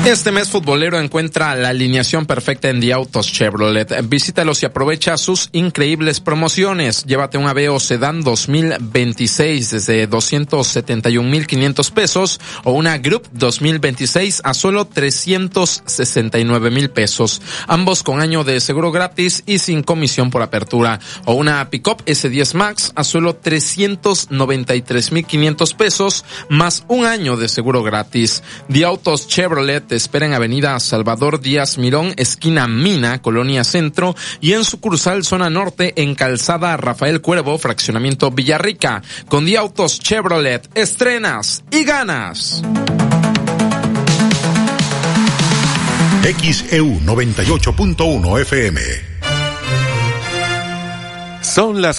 Este mes futbolero encuentra la alineación perfecta en The Autos Chevrolet. Visítalos y aprovecha sus increíbles promociones. Llévate un Aveo Sedán 2026 desde 271,500 pesos o una Group 2026 a solo 369,000 pesos. Ambos con año de seguro gratis y sin comisión por apertura. O una Pickup S10 Max a solo 393,500 pesos más un año de seguro gratis. The Autos Chevrolet te espera en Avenida Salvador Díaz Mirón, esquina Mina, Colonia Centro, y en sucursal Zona Norte en Calzada Rafael Cuervo, fraccionamiento Villarrica. Con The Autos Chevrolet, estrenas y ganas. XEU 98.1 FM. Son las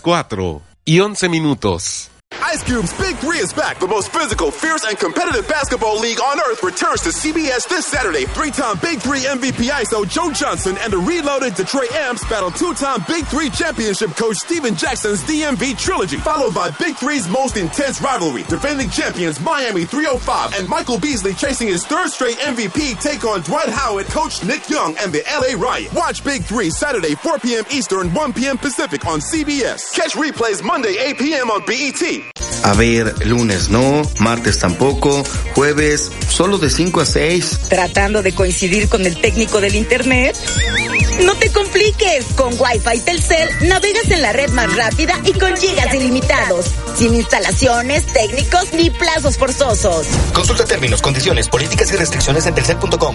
4:11. Ice Cube's Big Three is back. The most physical, fierce, and competitive basketball league on earth returns to CBS this Saturday. Three-time Big Three MVP ISO Joe Johnson and the reloaded Detroit Amps battle two-time Big Three championship coach Steven Jackson's DMV trilogy, followed by Big Three's most intense rivalry. Defending champions Miami 305 and Michael Beasley chasing his third straight MVP take on Dwight Howard, coach Nick Young, and the LA Riot. Watch Big Three Saturday 4 p.m. Eastern, 1 p.m. Pacific on CBS. Catch replays Monday 8 p.m. on BET. A ver, lunes no, martes tampoco, jueves solo de 5 a 6. ¿Tratando de coincidir con el técnico del internet? No te compliques, con Wi-Fi Telcel navegas en la red más rápida y con gigas ilimitados, sin instalaciones, técnicos ni plazos forzosos. Consulta términos, condiciones, políticas y restricciones en telcel.com.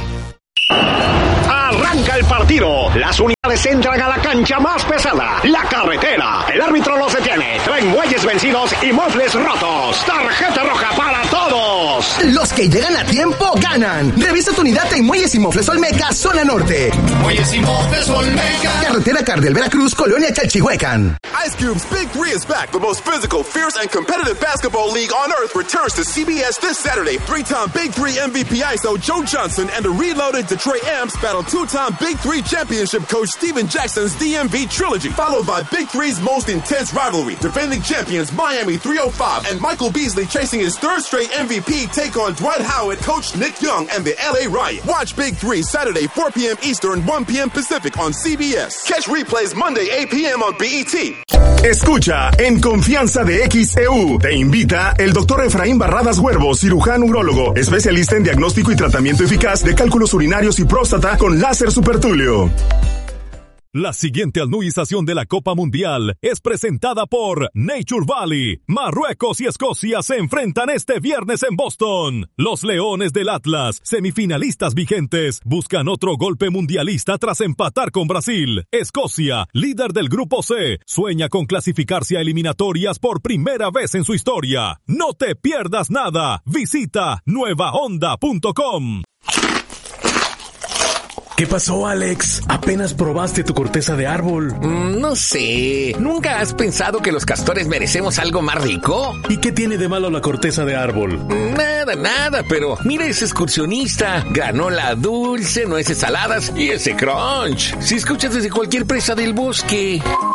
Arranca el partido. Las unidades entran a la cancha más pesada, la carretera. El árbitro los detiene. Traen muelles vencidos y mofles rotos. Tarjeta roja para todos. Los que llegan a tiempo ganan. Revisa tu unidad en Muelles y Mofles Olmeca, zona norte. Muelles y Mofles Olmeca. Carretera Cardel Veracruz, Colonia Chalchihuecan. Ice Cube's Big Three is back. The most physical, fierce, and competitive basketball league on earth returns to CBS this Saturday. Three-time Big Three MVP ISO Joe Johnson and the reloaded Detroit Amps battle two-time Big Three championship coach Steven Jackson's DMV trilogy, followed by Big Three's most intense rivalry. Defending champions Miami 305 and Michael Beasley chasing his third straight MVP take on Dwight Howard, coach Nick Young, and the LA Riot. Watch Big Three Saturday 4 p.m. Eastern, 1 p.m. Pacific on CBS. Catch replays Monday 8 p.m. on BET. Escucha en Confianza de XEU. Te invita el doctor Efraín Barradas Huervo, cirujano urólogo, especialista en diagnóstico y tratamiento eficaz de cálculos urinarios y próstata con láser supertulio. La siguiente anuización de la Copa Mundial es presentada por Nature Valley. Marruecos y Escocia se enfrentan este viernes en Boston. Los Leones del Atlas, semifinalistas vigentes, buscan otro golpe mundialista tras empatar con Brasil. Escocia, líder del Grupo C, sueña con clasificarse a eliminatorias por primera vez en su historia. No te pierdas nada. Visita nuevahonda.com. ¿Qué pasó, Alex? ¿Apenas probaste tu corteza de árbol? No sé. ¿Nunca has pensado que los castores merecemos algo más rico? ¿Y qué tiene de malo la corteza de árbol? Nada, pero mira ese excursionista. Granola dulce, nueces saladas y ese crunch. Si escuchas desde cualquier presa del bosque.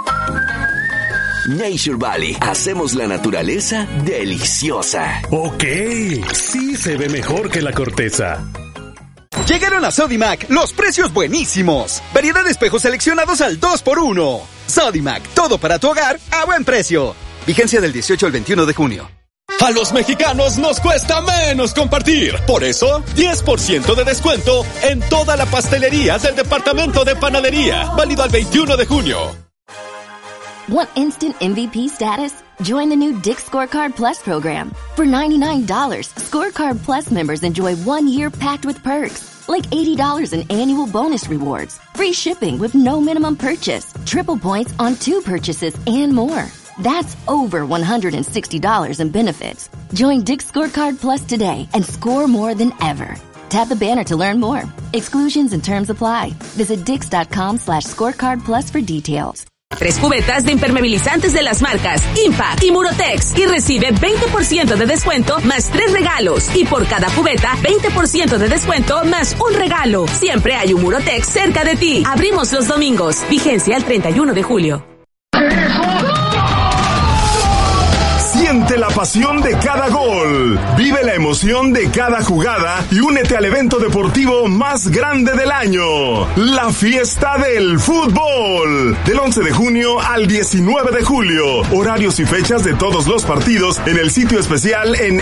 Nature Valley. Hacemos la naturaleza deliciosa. Ok, sí se ve mejor que la corteza. Llegaron a Sodimac los precios buenísimos. Variedad de espejos seleccionados al 2x1. Sodimac, todo para tu hogar a buen precio. Vigencia del 18 al 21 de junio. A los mexicanos nos cuesta menos compartir. Por eso, 10% de descuento en toda la pastelería del departamento de panadería. Válido al 21 de junio. Want instant MVP status? Join the new Dick's Scorecard Plus program. For $99, Scorecard Plus members enjoy 1 year packed with perks, like $80 in annual bonus rewards, free shipping with no minimum purchase, triple points on 2 purchases, and more. That's over $160 in benefits. Join Dick's Scorecard Plus today and score more than ever. Tap the banner to learn more. Exclusions and terms apply. Visit dix.com/scorecard plus for details. 3 cubetas de impermeabilizantes de las marcas Impact y Murotex y recibe 20% de descuento más 3 regalos. Y por cada cubeta, 20% de descuento más un regalo. Siempre hay un Murotex cerca de ti. Abrimos los domingos. Vigencia el 31 de julio. Siente la pasión de cada gol, vive la emoción de cada jugada y únete al evento deportivo más grande del año, la Fiesta del Fútbol. Del 11 de junio al 19 de julio. Horarios y fechas de todos los partidos en el sitio especial en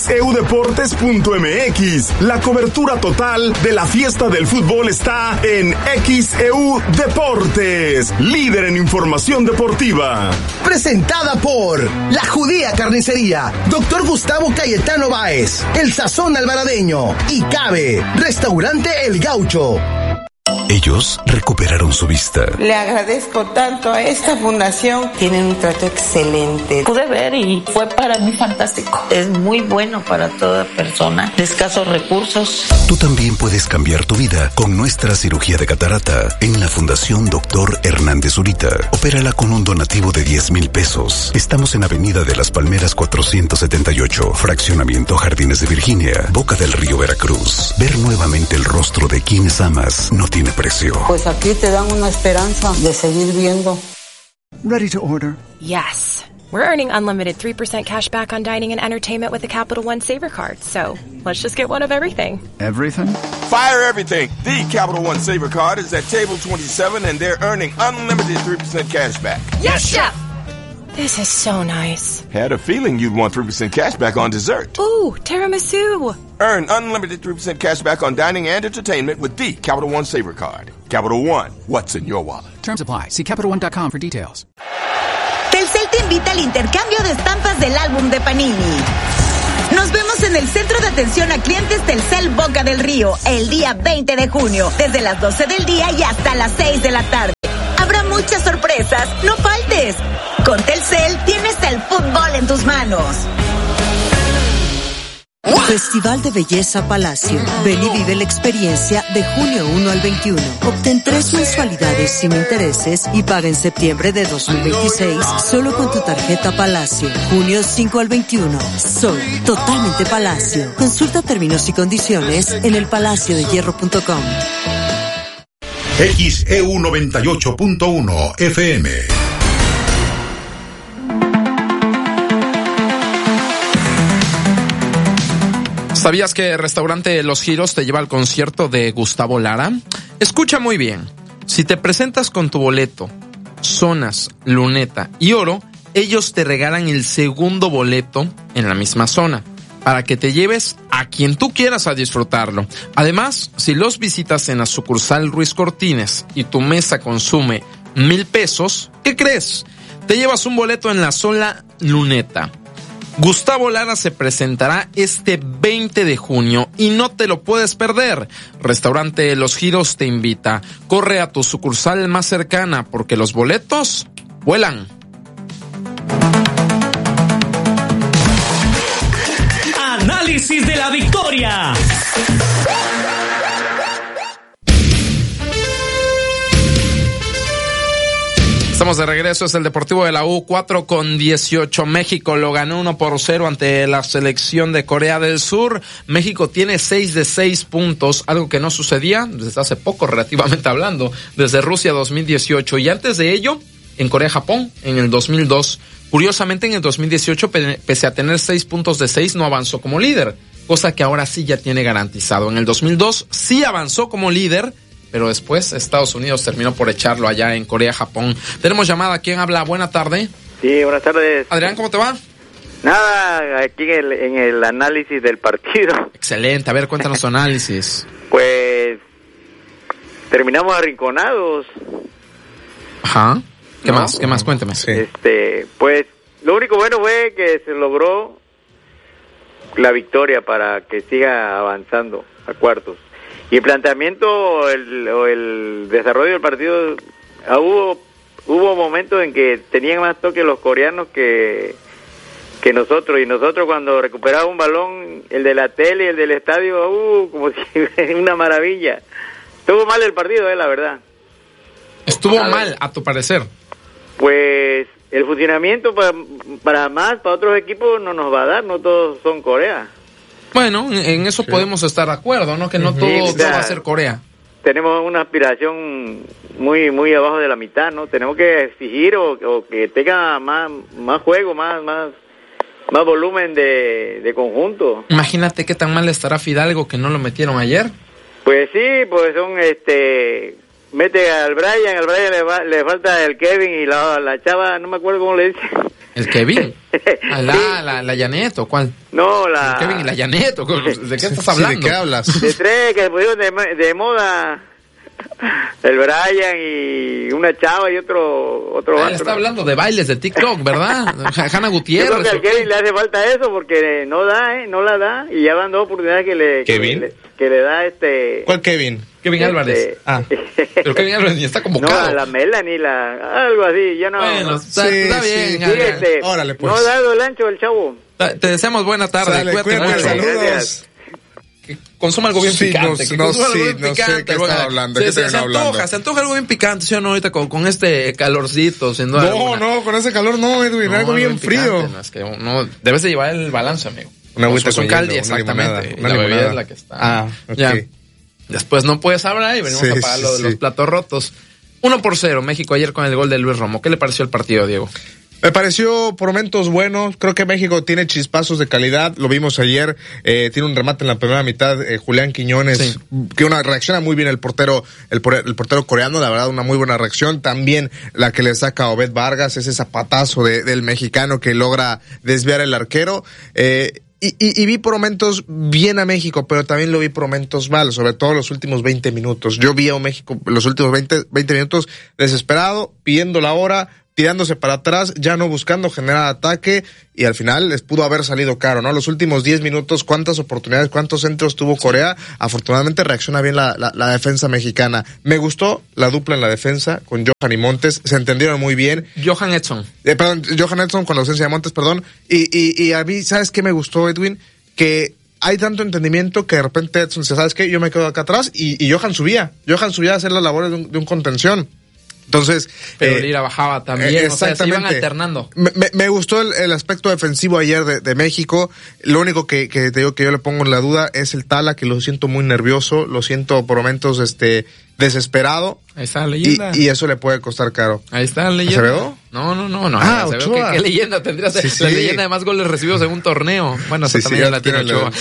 xeudeportes.mx. La cobertura total de la Fiesta del Fútbol está en XEU Deportes, líder en información deportiva. Presentada por La Judía Carnicería, Dr. Gustavo Cayetano Báez, El Sazón Alvaradeño y Cabe, Restaurante El Gaucho. Ellos recuperaron su vista. Le agradezco tanto a esta fundación. Tienen un trato excelente. Pude ver y fue para mí fantástico. Es muy bueno para toda persona de escasos recursos. Tú también puedes cambiar tu vida con nuestra cirugía de catarata en la Fundación Dr. Hernández Zurita. Opérala con un donativo de 10,000 pesos. Estamos en Avenida de las Palmeras 478, Fraccionamiento Jardines de Virginia, Boca del Río, Veracruz. Ver nuevamente el rostro de quienes amas no tiene precio. Pues aquí te dan una esperanza de seguir viendo. Ready to order? Yes. We're earning unlimited 3% cash back on dining and entertainment with the Capital One Saver Card. So, let's just get one of everything. Everything? Fire everything. The Capital One Saver Card is at table 27 and they're earning unlimited 3% cash back. Yes, Chef! This is so nice. Had a feeling you'd want 3% cash back on dessert. Ooh, tiramisu. Earn unlimited 3% cash back on dining and entertainment with the Capital One Saver Card. Capital One, what's in your wallet? Terms apply. See CapitalOne.com for details. Telcel te invita al intercambio de estampas del álbum de Panini. Nos vemos en el Centro de Atención a Clientes Telcel Boca del Río el día 20 de junio, desde las 12 del día y hasta las 6 de la tarde. Habrá muchas sorpresas, no faltes. Con Telcel tienes el fútbol en tus manos. Festival de Belleza Palacio. Ven y vive la experiencia de junio 1 al 21. Obtén 3 mensualidades sin intereses y paga en septiembre de 2026 solo con tu tarjeta Palacio. Junio 5 al 21. Soy totalmente Palacio. Consulta términos y condiciones en elpalaciodehierro.com. XEU 98.1 FM. ¿Sabías que el restaurante Los Giros te lleva al concierto de Gustavo Lara? Escucha muy bien. Si te presentas con tu boleto, zonas, luneta y oro, ellos te regalan el segundo boleto en la misma zona, para que te lleves a quien tú quieras a disfrutarlo. Además, si los visitas en la sucursal Ruiz Cortines y tu mesa consume 1,000 pesos, ¿qué crees? Te llevas un boleto en la sola luneta. Gustavo Lara se presentará este 20 de junio y no te lo puedes perder. Restaurante Los Giros te invita. Corre a tu sucursal más cercana porque los boletos vuelan. Análisis de la victoria. Estamos de regreso, es el Deportivo de la U, 4-18. México lo ganó 1-0 ante la selección de Corea del Sur. México tiene 6 de 6 puntos, algo que no sucedía desde hace poco, relativamente hablando, desde Rusia 2018. Y antes de ello, en Corea-Japón, en el 2002. Curiosamente, en el 2018, pese a tener 6 puntos de 6, no avanzó como líder, cosa que ahora sí ya tiene garantizado. En el 2002 sí avanzó como líder, pero después Estados Unidos terminó por echarlo allá en Corea-Japón. Tenemos llamada. ¿Quién habla? Buena tarde. Sí, buenas tardes. Adrián, ¿cómo te va? Nada, aquí en el análisis del partido. Excelente. A ver, cuéntanos tu análisis. Pues terminamos arrinconados. Ajá. ¿Qué más? ¿Qué más? Cuéntame. Sí. Pues lo único bueno fue que se logró la victoria para que siga avanzando a cuartos. Y el planteamiento o el desarrollo del partido, hubo momentos en que tenían más toque los coreanos que nosotros, y nosotros cuando recuperaba un balón, el de la tele y el del estadio, como si una maravilla. Estuvo mal el partido, la verdad. Estuvo mal, a tu parecer. Pues el funcionamiento para otros equipos no nos va a dar, no todos son Corea. Bueno, en eso sí podemos estar de acuerdo, ¿no? Que no todo va a ser Corea. Tenemos una aspiración muy abajo de la mitad, ¿no? Tenemos que exigir o que tenga más juego, más más volumen de conjunto. Imagínate qué tan mal estará Fidalgo que no lo metieron ayer. Pues sí, pues son mete al Brian le falta el Kevin y la chava, no me acuerdo cómo le dice. ¿El Kevin? ¿La Janet o cuál? No, el Kevin y la Janet, ¿de qué estás hablando? ¿De qué hablas? De tres que se pusieron de moda. El Brian y una chava y otro vato. Está hablando de bailes de TikTok, ¿verdad? Hanna Gutiérrez. Yo creo que al Kevin le hace falta eso porque no la da y ya van 2 oportunidades que le da ¿Cuál Kevin? Kevin Álvarez. Pero Kevin Álvarez ni está convocado. No, la Melanie, algo así, ya no. Bueno, está bien. Sí, órale, pues. No ha dado el ancho el chavo. Te deseamos buena tarde. Cuídate, saludos. Consuma algo bien picante. No sé qué estaba hablando. Se antoja algo bien picante, ¿sí o no? Ahorita con este calorcito, sin duda. No, con ese calor no, Edwin, algo bien frío. Picante, es que debes de llevar el balance, amigo. Una agüita con caldi, exactamente. Una la bebida es la que está. Okay. Ya. Después no puedes hablar y venimos a pagar lo de los platos rotos. 1-0 México ayer con el gol de Luis Romo. ¿Qué le pareció el partido, Diego? Me pareció por momentos buenos. Creo que México tiene chispazos de calidad. Lo vimos ayer. Tiene un remate en la primera mitad. Julián Quiñones, que reacciona muy bien el portero coreano. La verdad, una muy buena reacción. También la que le saca a Obed Vargas, ese zapatazo del mexicano que logra desviar el arquero. Y vi por momentos bien a México, pero también lo vi por momentos mal, sobre todo los últimos 20 minutos. Yo vi a México los últimos 20 minutos desesperado, pidiendo la hora, tirándose para atrás, ya no buscando generar ataque, y al final les pudo haber salido caro, ¿no? Los últimos 10 minutos, cuántas oportunidades, cuántos centros tuvo Corea. Afortunadamente reacciona bien la defensa mexicana. Me gustó la dupla en la defensa con Johan y Montes, se entendieron muy bien. Johan Edson con la ausencia de Montes, perdón. Y a mí, ¿sabes qué me gustó, Edwin? Que hay tanto entendimiento que de repente Edson dice, ¿sabes qué? Yo me quedo acá atrás, y Johan subía a hacer las labores de un contención. Entonces, pero Lira bajaba también, o sea, se iban alternando. Me gustó el aspecto defensivo ayer de México. Lo único que te digo que yo le pongo en la duda es el Tala, que lo siento muy nervioso, lo siento por momentos desesperado. Ahí está la leyenda. Y eso le puede costar caro. Ahí está la leyenda. ¿Acevedo? No. Ochoa. ¿Qué leyenda tendría? Sí. La leyenda de más goles recibidos en un torneo. Bueno, también la tiene Ochoa.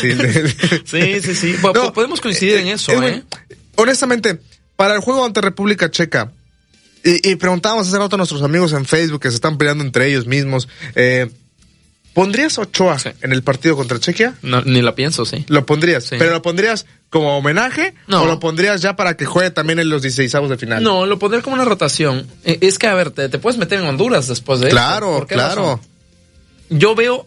Sí. Podemos coincidir en eso, Honestamente, para el juego ante República Checa, y preguntábamos hace rato a nuestros amigos en Facebook que se están peleando entre ellos mismos, ¿pondrías a Ochoa en el partido contra Chequia? No, ni lo pienso, sí. ¿Lo pondrías? Sí. ¿Pero lo pondrías como homenaje? ¿O lo pondrías ya para que juegue también en los 16avos de final? No, lo pondría como una rotación. Es que, a ver, te puedes meter en Honduras después de claro, eso. Claro. Yo veo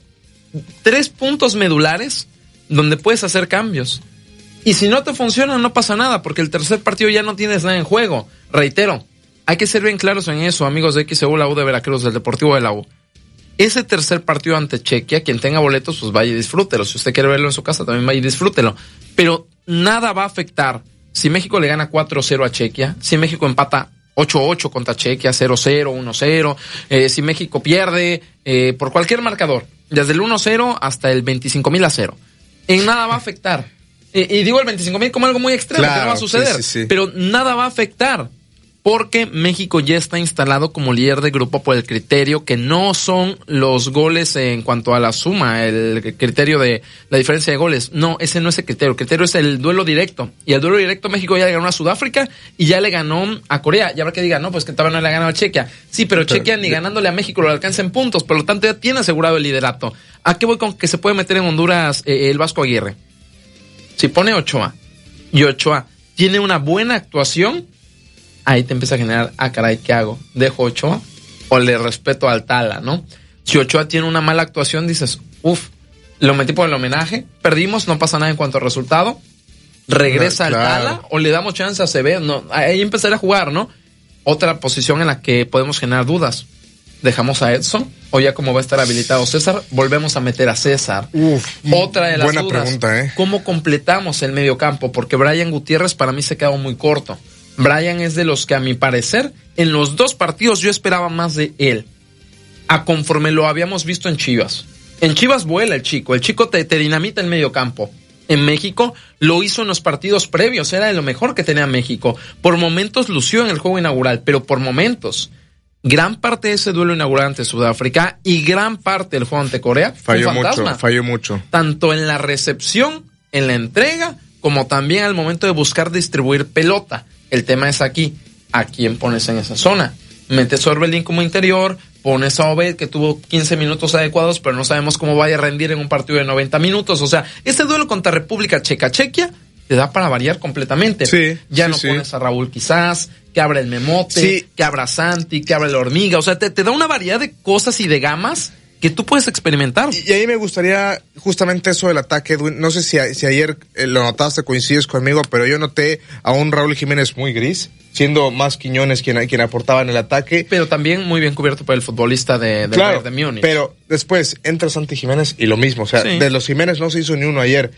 3 puntos medulares donde puedes hacer cambios. Y si no te funciona, no pasa nada, porque el tercer partido ya no tienes nada en juego. Reitero, hay que ser bien claros en eso, amigos de XEU, la U de Veracruz, del Deportivo de la U. Ese tercer partido ante Chequia, quien tenga boletos, pues vaya y disfrútelo. Si usted quiere verlo en su casa, también vaya y disfrútelo. Pero nada va a afectar si México le gana 4-0 a Chequia, si México empata 8-8 contra Chequia, 0-0, 1-0, si México pierde por cualquier marcador, desde el 1-0 hasta el 25,000-0. En nada va a afectar. Y digo el 25,000 como algo muy extremo, que no va a suceder. Sí. Pero nada va a afectar. Porque México ya está instalado como líder de grupo por el criterio que no son los goles en cuanto a la suma, el criterio de la diferencia de goles. No, ese no es el criterio es el duelo directo. Y el duelo directo México ya le ganó a Sudáfrica y ya le ganó a Corea. Y ahora que diga, no, pues que todavía no le ha ganado a Chequia. Sí, pero Chequia ni ganándole a México lo alcanza en puntos, por lo tanto ya tiene asegurado el liderato. ¿A qué voy con que se puede meter en Honduras el Vasco Aguirre? Si pone Ochoa y Ochoa tiene una buena actuación, ahí te empieza a generar, caray, ¿qué hago? ¿Dejo Ochoa o le respeto al Tala, no? Si Ochoa tiene una mala actuación, dices, lo metí por el homenaje, perdimos, no pasa nada en cuanto al resultado, regresa al Tala o le damos chance a Acevedo, no, ahí empezaré a jugar, ¿no? Otra posición en la que podemos generar dudas, dejamos a Edson o ya como va a estar habilitado César, volvemos a meter a César. Otra de las buena dudas, pregunta, ¿cómo completamos el medio campo? Porque Brian Gutiérrez para mí se quedó muy corto. Brian es de los que a mi parecer en los 2 partidos yo esperaba más de él, a conforme lo habíamos visto en Chivas. En Chivas vuela el chico te dinamita el medio campo. En México lo hizo en los partidos previos, era de lo mejor que tenía México. Por momentos lució en el juego inaugural, pero por momentos. gran parte de ese duelo inaugural ante Sudáfrica y gran parte del juego ante Corea falló mucho. Tanto en la recepción, en la entrega, como también al momento de buscar distribuir pelota. El tema es aquí, ¿a quién pones en esa zona? Metes a Orbelín como interior, pones a Obed, que tuvo 15 minutos adecuados, pero no sabemos cómo vaya a rendir en un partido de 90 minutos. O sea, este duelo contra República Checa-Chequia te da para variar completamente. Pones a Raúl quizás, que abra el Memote, que abra Santi, que abra el Hormiga. O sea, te da una variedad de cosas y de gamas que tú puedes experimentar. Y ahí me gustaría justamente eso del ataque, Edwin. No sé si ayer lo notaste, coincides conmigo, pero yo noté a un Raúl Jiménez muy gris, siendo más Quiñones quien aportaba en el ataque. Pero también muy bien cubierto por el futbolista de Bayern de Múnich. Pero después entra Santi Jiménez y lo mismo. O sea, de los Jiménez no se hizo ni uno ayer.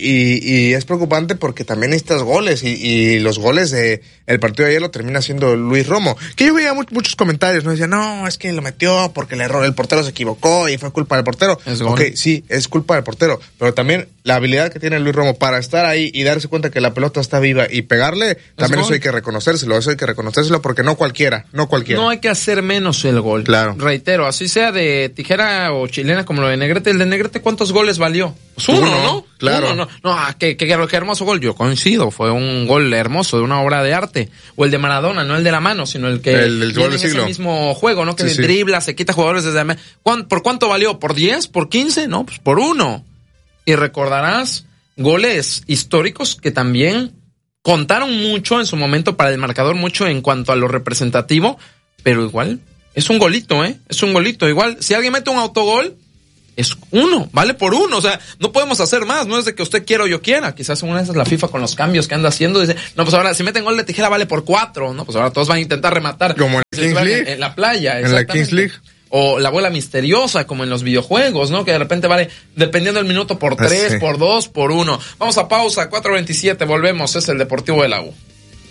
Y es preocupante porque también necesitas goles. Y los goles de el partido de ayer lo termina haciendo Luis Romo. Que yo veía muchos comentarios, ¿no? Decían, no, es que lo metió porque el portero se equivocó y fue culpa del portero. Ok, sí, es culpa del portero. Pero también la habilidad que tiene Luis Romo para estar ahí y darse cuenta que la pelota está viva y pegarle, también eso hay que reconocérselo porque no cualquiera. No hay que hacer menos el gol. Claro. Reitero, así sea de tijera o chilena como lo de Negrete. El de Negrete, ¿cuántos goles valió? Pues uno, ¿no? Claro. Qué hermoso gol. Yo coincido, fue un gol hermoso, de una obra de arte. O el de Maradona, no el de la mano, sino el que el gol del siglo. Ese mismo juego, ¿no? Que dribla, se quita jugadores desde... ¿Por cuánto valió? ¿Por 10? ¿Por 15? No, pues por 1. Y recordarás goles históricos que también contaron mucho en su momento para el marcador, mucho en cuanto a lo representativo, pero igual es un golito, es un golito. Igual, si alguien mete un autogol, es 1, vale por 1, o sea, no podemos hacer más, no es de que usted quiera o yo quiera. Quizás una de esas la FIFA con los cambios que anda haciendo, dice, no, pues ahora si meten gol de tijera vale por 4, no, pues ahora todos van a intentar rematar. Como en la Kings League. En la playa, en la Kings League. O la bola misteriosa, como en los videojuegos, ¿no? Que de repente vale, dependiendo del minuto, por 3, por 2, por 1. Vamos a pausa, 4:27, volvemos, es el Deportivo de la U.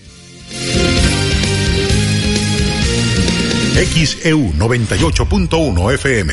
XEU 98.1 FM.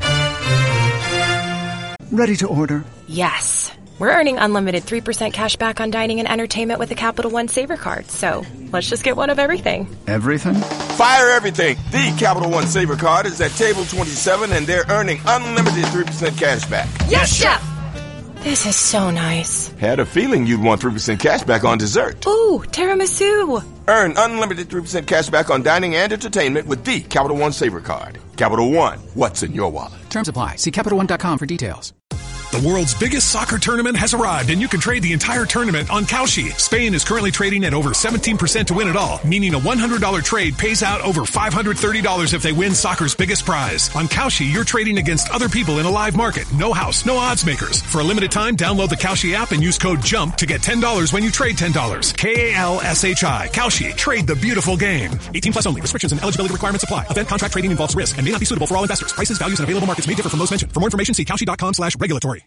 Ready to order. Yes. We're earning unlimited 3% cash back on dining and entertainment with the Capital One Saver Card. So let's just get one of everything. Everything? Fire everything. The Capital One Saver Card is at table 27 and they're earning unlimited 3% cash back. Yes, Chef! This is so nice. Had a feeling you'd want 3% cash back on dessert. Ooh, tiramisu. Earn unlimited 3% cash back on dining and entertainment with the Capital One Saver Card. Capital One, what's in your wallet? Terms apply. See CapitalOne.com for details. The world's biggest soccer tournament has arrived, and you can trade the entire tournament on Kalshi. Spain is currently trading at over 17% to win it all, meaning a $100 trade pays out over $530 if they win soccer's biggest prize. On Kalshi, you're trading against other people in a live market. No house, no odds makers. For a limited time, download the Kalshi app and use code JUMP to get $10 when you trade $10. Kalshi. Kalshi. Trade the beautiful game. 18 plus only. Restrictions and eligibility requirements apply. Event contract trading involves risk and may not be suitable for all investors. Prices, values, and available markets may differ from those mentioned. For more information, see kalshi.com/regulatory.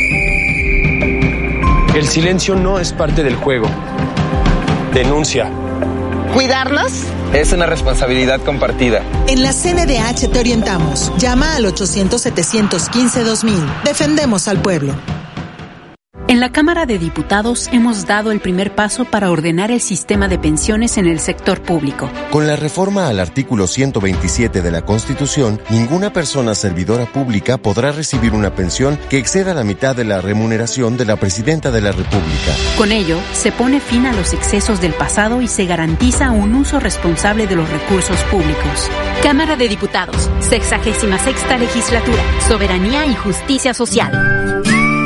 El silencio no es parte del juego. Denuncia. ¿Cuidarnos? Es una responsabilidad compartida. En la CNDH te orientamos. Llama al 800-715-2000. Defendemos al pueblo. En la Cámara de Diputados hemos dado el primer paso para ordenar el sistema de pensiones en el sector público. Con la reforma al artículo 127 de la Constitución, ninguna persona servidora pública podrá recibir una pensión que exceda la mitad de la remuneración de la Presidenta de la República. Con ello, se pone fin a los excesos del pasado y se garantiza un uso responsable de los recursos públicos. Cámara de Diputados, 66ª Legislatura, Soberanía y Justicia Social.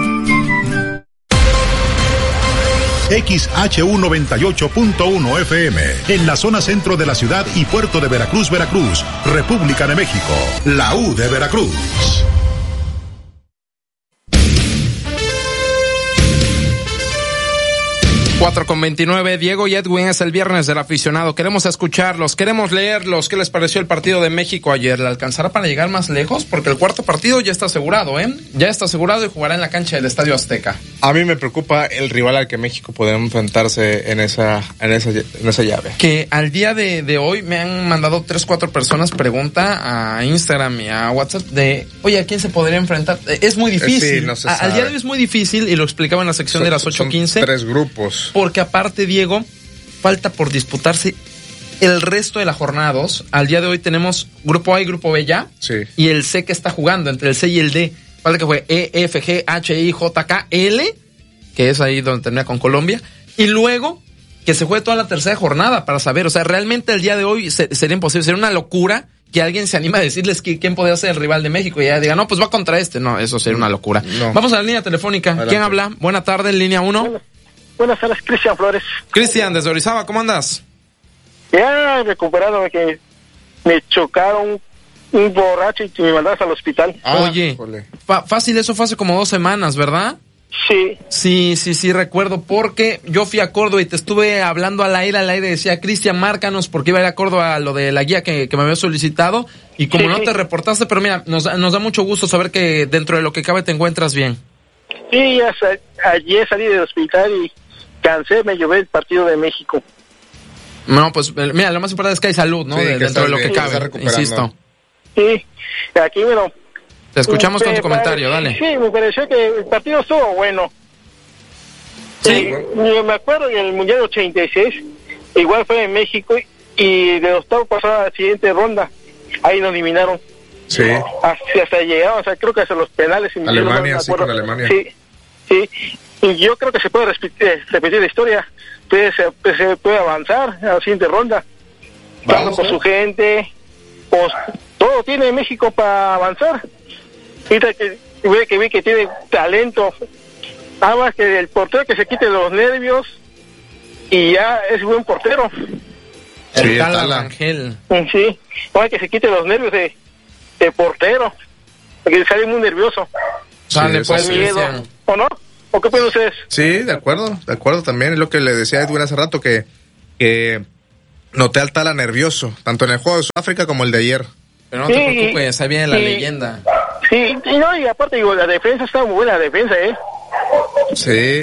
XHU 98.1 FM, en la zona centro de la ciudad y puerto de Veracruz, Veracruz, República de México, la U de Veracruz. 4:29, Diego y Edwin, es el viernes del aficionado. Queremos escucharlos, queremos leerlos. ¿Qué les pareció el partido de México ayer? ¿Le alcanzará para llegar más lejos? Porque el cuarto partido ya está asegurado, Ya está asegurado y jugará en la cancha del Estadio Azteca. A mí me preocupa el rival al que México podría enfrentarse en esa llave. Que al día de hoy me han mandado 3-4 personas pregunta a Instagram y a WhatsApp de, oye, ¿a quién se podría enfrentar? Es muy difícil. Sí, no se al día de hoy es muy difícil y lo explicaba en la sección de las 8:15. Son 3 grupos. Porque aparte, Diego, falta por disputarse el resto de la jornada 2. Al día de hoy tenemos grupo A y grupo B ya. Sí. Y el C que está jugando, entre el C y el D. Falta que fue E, F, G, H, I, J, K, L, que es ahí donde termina con Colombia. Y luego que se juegue toda la tercera jornada para saber. O sea, realmente el día de hoy sería imposible. Sería una locura que alguien se anima a decirles quién podría ser el rival de México y ya diga, no, pues va contra este. No, eso sería una locura. No. Vamos a la línea telefónica. Adelante. ¿Quién habla? Buena tarde, línea 1. Buenas tardes, Cristian Flores. Cristian, desde Orizaba, ¿cómo andas? Ya recuperado, que me chocaron un borracho y me mandaste al hospital. Oye, fácil, eso fue hace como 2 semanas, ¿verdad? Sí. Sí, recuerdo, porque yo fui a Córdoba y te estuve hablando al aire, decía, Cristian, márcanos, porque iba a ir a Córdoba a lo de la guía que me había solicitado, y como no te reportaste, pero mira, nos da mucho gusto saber que dentro de lo que cabe te encuentras bien. Sí, ayer salí del hospital y cansé, me llevé el partido de México. No, pues mira, lo más importante es que hay salud, ¿no? Sí, dentro de lo que cabe, insisto. Sí, aquí bueno. Te escuchamos con tu comentario, dale. Sí, me pareció que el partido estuvo bueno. Sí. Yo me acuerdo que en el Mundial 86, igual fue en México, y de octavo pasó a la siguiente ronda. Ahí nos eliminaron. Sí. Hasta llegaron, o sea, creo que hasta los penales. Alemania, sí, con Alemania. Sí. Y yo creo que se puede repetir la historia. Se puede avanzar a la siguiente ronda. Vamos con su gente. Pues, todo tiene México para avanzar. Ahorita que vi que tiene talento. Nada más que el portero que se quite los nervios y ya es buen portero. El Tala Ángel. Sí, ahora que se quite los nervios de portero, porque sale muy nervioso. Sale pues miedo, ¿o no? ¿O qué opinan ustedes? Sí, de acuerdo también. Es lo que le decía a Edwin hace rato, que noté al Tala nervioso, tanto en el juego de Sudáfrica como el de ayer. Pero no te preocupes, ahí viene la leyenda. Sí, y aparte digo, la defensa está muy buena, la defensa, Sí.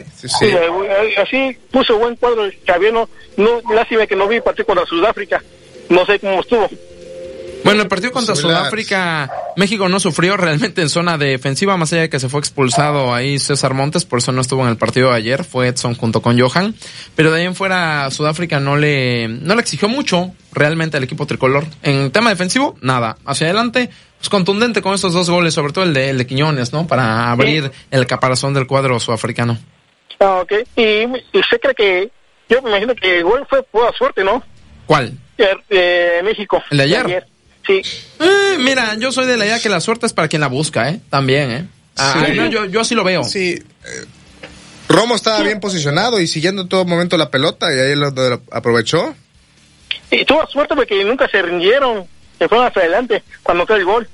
Así puso buen cuadro el Javier, no, lástima que no vi el partido contra Sudáfrica, no sé cómo estuvo. Bueno, el partido contra Sudáfrica, México no sufrió realmente en zona defensiva, más allá de que se fue expulsado ahí César Montes, por eso no estuvo en el partido de ayer, fue Edson junto con Johan, pero de ahí en fuera Sudáfrica no le exigió mucho realmente al equipo tricolor. En tema defensivo, nada. Hacia adelante, pues contundente con estos 2 goles, sobre todo el de Quiñones, ¿no? Para abrir el caparazón del cuadro sudafricano. Ok. Y usted cree que, yo me imagino que el gol fue pura suerte, ¿no? ¿Cuál? México. ¿El de ayer? Sí. Mira, yo soy de la idea que la suerte es para quien la busca, también, Sí. No, yo así lo veo. Sí. Romo estaba bien posicionado y siguiendo en todo momento la pelota, y ahí lo aprovechó. Y tuvo suerte porque nunca se rindieron, se fueron hacia adelante cuando fue el gol.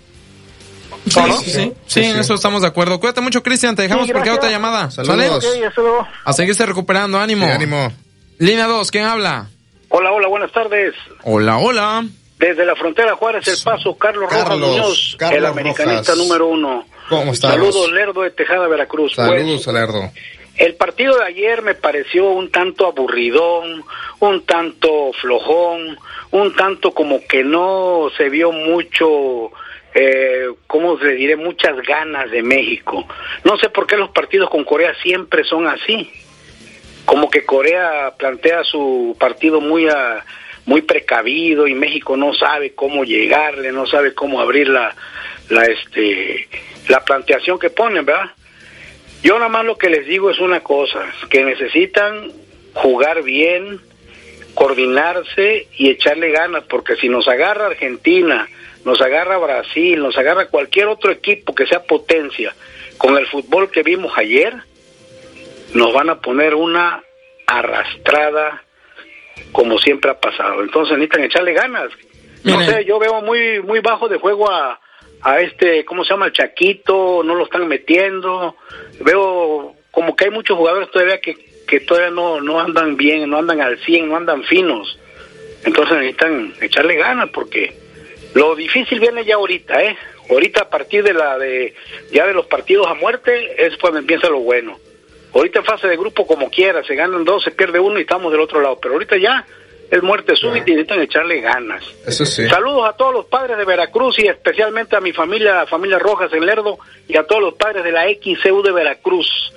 Sí, en eso estamos de acuerdo. Cuídate mucho, Cristian, te dejamos porque hay otra llamada. Saludos. A seguirse recuperando, ánimo. Sí, ánimo. Línea 2, ¿quién habla? Hola, buenas tardes. Hola. Desde la frontera Juárez, El Paso, Carlos Rojas Muñoz, el americanista número 1. ¿Cómo estás? Saludos, Lerdo de Tejada, Veracruz. Saludos, Lerdo. El partido de ayer me pareció un tanto aburridón, un tanto flojón, un tanto como que no se vio mucho, ¿cómo se diré? Muchas ganas de México. No sé por qué los partidos con Corea siempre son así. Como que Corea plantea su partido muy precavido y México no sabe cómo llegarle, no sabe cómo abrir la planteación que ponen, ¿verdad? Yo nada más lo que les digo es una cosa, que necesitan jugar bien, coordinarse y echarle ganas, porque si nos agarra Argentina, nos agarra Brasil, nos agarra cualquier otro equipo que sea potencia, con el fútbol que vimos ayer, nos van a poner una arrastrada como siempre ha pasado. Entonces necesitan echarle ganas. No sé, yo veo muy bajo de juego a ¿cómo se llama? El Chaquito, no lo están metiendo. Veo como que hay muchos jugadores todavía que todavía no andan bien, no andan al 100, no andan finos. Entonces necesitan echarle ganas, porque lo difícil viene ya ahorita, Ahorita a partir de los partidos a muerte es cuando empieza lo bueno. Ahorita en fase de grupo como quiera, se ganan 2, se pierde 1 y estamos del otro lado, pero ahorita ya es muerte súbita y necesitan echarle ganas. Eso sí. Saludos a todos los padres de Veracruz y especialmente a mi familia Rojas en Lerdo, y a todos los padres de la XCU de Veracruz.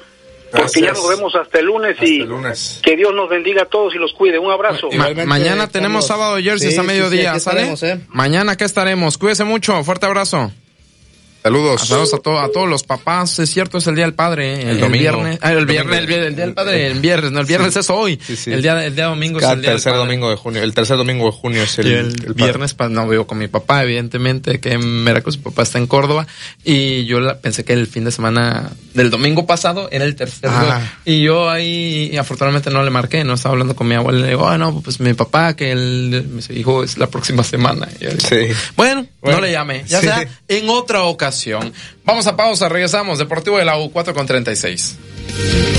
porque ya nos vemos hasta el lunes que Dios nos bendiga a todos y los cuide. Un abrazo. Mañana tenemos sábado jerseys a mediodía, ¿sale? Mañana acá estaremos. Cuídese mucho, fuerte abrazo. Saludos. Saludos a todos los papás. Es cierto, es el Día del Padre. El viernes. El Día del Padre, el viernes. No, el viernes es hoy. Sí. El día domingo es el día del Padre. Domingo de junio. El tercer domingo de junio es el viernes. No vivo con mi papá, evidentemente, que en Veracruz. Mi papá está en Córdoba. Y yo pensé que el fin de semana del domingo pasado era el tercer día. Y yo ahí, afortunadamente, no le marqué. No estaba hablando con mi abuela. Le digo, no, pues mi papá, que mi hijo es la próxima semana. Y yo digo, bueno, no le llame. Ya sea en otra ocasión. Vamos a pausa, regresamos. Deportivo de la U, 4:36.